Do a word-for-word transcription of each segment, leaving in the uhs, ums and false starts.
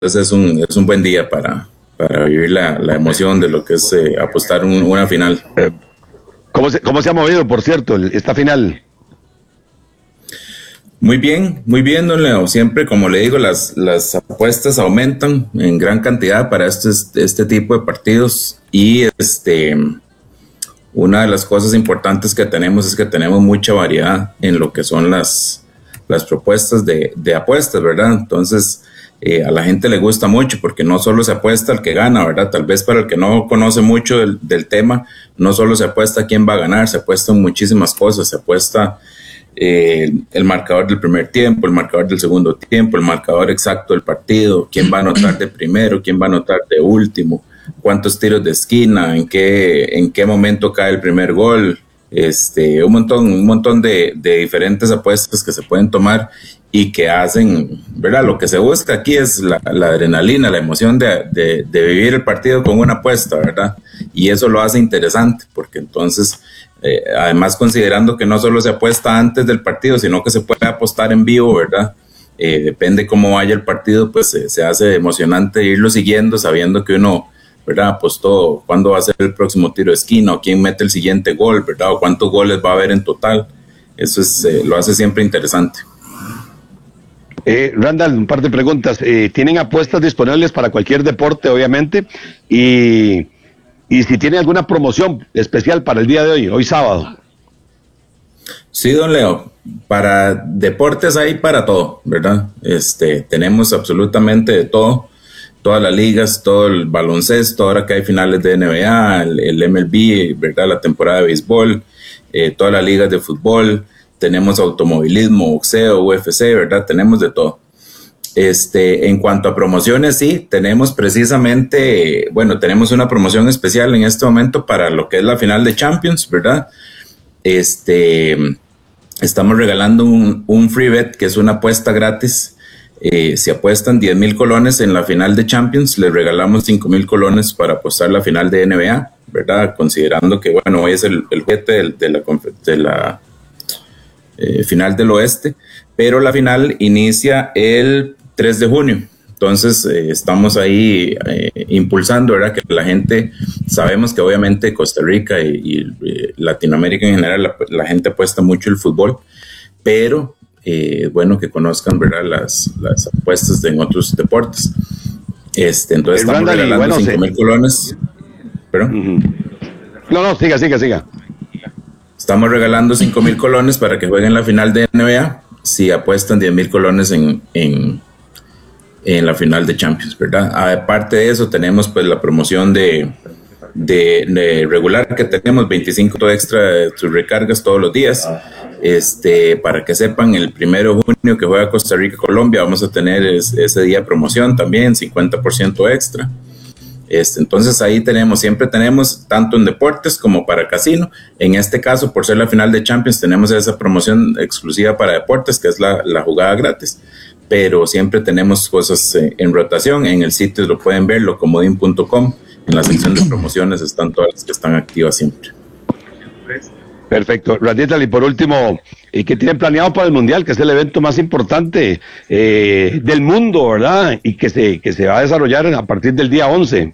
entonces es un, es un buen día para, para vivir la, la emoción de lo que es eh, apostar un, una final. Eh, ¿cómo, se, ¿Cómo se ha movido, por cierto, esta final? Muy bien, muy bien, don Leo. Siempre, como le digo, las, las apuestas aumentan en gran cantidad para este, este tipo de partidos y este... Una de las cosas importantes que tenemos es que tenemos mucha variedad en lo que son las, las propuestas de, de apuestas, ¿verdad? Entonces, eh, a la gente le gusta mucho porque no solo se apuesta al que gana, ¿verdad? Tal vez para el que no conoce mucho del, del tema, no solo se apuesta a quién va a ganar, se apuesta en muchísimas cosas, se apuesta eh, el marcador del primer tiempo, el marcador del segundo tiempo, el marcador exacto del partido, quién va a anotar de primero, quién va a anotar de último, cuántos tiros de esquina, en qué, en qué momento cae el primer gol, este, un montón, un montón de, de diferentes apuestas que se pueden tomar y que hacen, ¿verdad? Lo que se busca aquí es la, la adrenalina, la emoción de, de, de vivir el partido con una apuesta, ¿verdad? Y eso lo hace interesante, porque entonces, eh, además considerando que no solo se apuesta antes del partido, sino que se puede apostar en vivo, ¿verdad? Eh, depende cómo vaya el partido, pues eh, se hace emocionante irlo siguiendo, sabiendo que uno, ¿verdad? Apostó cuándo va a ser el próximo tiro de esquina o quién mete el siguiente gol, ¿verdad? O cuántos goles va a haber en total. Eso es, eh, lo hace siempre interesante. Eh, Randall, un par de preguntas. Eh, ¿Tienen apuestas disponibles para cualquier deporte, obviamente? Y, y si tienen alguna promoción especial para el día de hoy, hoy sábado. Sí, don Leo, para deportes hay para todo, ¿verdad? Este, tenemos absolutamente de todo. Todas las ligas, todo el baloncesto, ahora que hay finales de N B A, el, el M L B, ¿verdad? La temporada de béisbol, eh, todas las ligas de fútbol, tenemos automovilismo, boxeo, U F C, ¿verdad? Tenemos de todo. Este, en cuanto a promociones, sí, tenemos precisamente, bueno, tenemos una promoción especial en este momento para lo que es la final de Champions, ¿verdad? Este, estamos regalando un, un free bet, que es una apuesta gratis. Eh, si apuestan diez mil colones en la final de Champions, les regalamos cinco mil colones para apostar la final de N B A, ¿verdad? Considerando que, bueno, hoy es el, el juguete de, de la, de la eh, final del oeste, pero la final inicia el tres de junio. Entonces, eh, estamos ahí eh, impulsando, ¿verdad? Que la gente, sabemos que obviamente Costa Rica y, y eh, Latinoamérica en general, la, la gente apuesta mucho el fútbol, pero Eh, bueno, que conozcan, ¿verdad? Las, las apuestas de, en otros deportes. Este, entonces, estamos Randall, regalando cinco mil colones. ¿Pero? Uh-huh. No, no, siga, siga, siga. Estamos regalando cinco mil colones para que jueguen la final de N B A si apuestan diez mil colones en, en, en la final de Champions, ¿verdad? Aparte de eso, tenemos pues la promoción de, de, de regular que tenemos, veinticinco extra de tus recargas todos los días. Este, para que sepan, el primero de junio que juega Costa Rica-Colombia vamos a tener es, ese día promoción también, cincuenta por ciento extra. Este, entonces ahí tenemos, siempre tenemos tanto en deportes como para casino. En este caso, por ser la final de Champions, tenemos esa promoción exclusiva para deportes, que es la, la jugada gratis. Pero siempre tenemos cosas eh, en rotación. En el sitio lo pueden ver, locomodin punto com. En la sección de promociones están todas las que están activas siempre. Perfecto. Randall, y por último, ¿qué tienen planeado para el Mundial, que es el evento más importante eh, del mundo, ¿verdad? Y que se, que se va a desarrollar a partir del día once.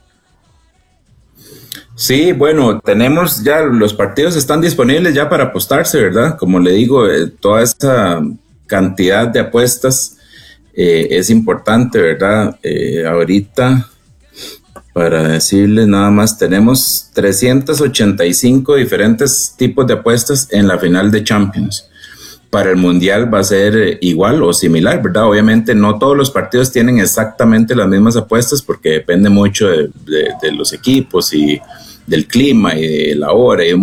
Sí, bueno, tenemos ya, los partidos están disponibles ya para apostarse, ¿verdad? Como le digo, eh, toda esa cantidad de apuestas eh, es importante, ¿verdad? Eh, ahorita... Para decirles nada más, tenemos trescientos ochenta y cinco diferentes tipos de apuestas en la final de Champions. Para el Mundial va a ser igual o similar, ¿verdad? Obviamente no todos los partidos tienen exactamente las mismas apuestas porque depende mucho de, de, de los equipos y del clima y de la hora y